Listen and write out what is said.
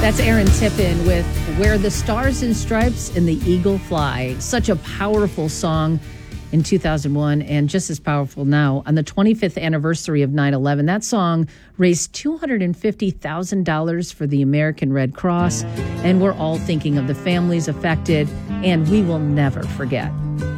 That's Aaron Tippin with Where the Stars and Stripes and the Eagle Fly. Such a powerful song in 2001 and just as powerful now. On the 25th anniversary of 9/11, that song raised $250,000 for the American Red Cross. And we're all thinking of the families affected, and we will never forget.